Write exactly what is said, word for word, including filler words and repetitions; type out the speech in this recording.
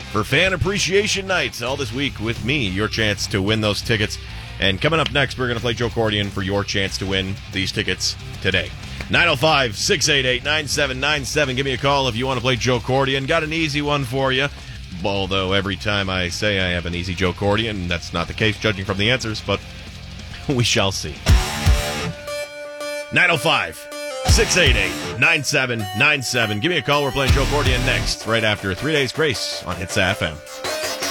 for Fan Appreciation Night all this week with me, your chance to win those tickets. And coming up next, we're going to play Joe Cordian for your chance to win these tickets today. nine oh five, six eight eight, nine seven nine seven. Give me a call if you want to play Joe Cordian. Got an easy one for you. Although every time I say I have an easy Joe Cordian, that's not the case judging from the answers, but we shall see. nine oh five, six eight eight, nine seven nine seven. Give me a call. We're playing Joe Cordian next, right after Three Days Grace on Hits F M.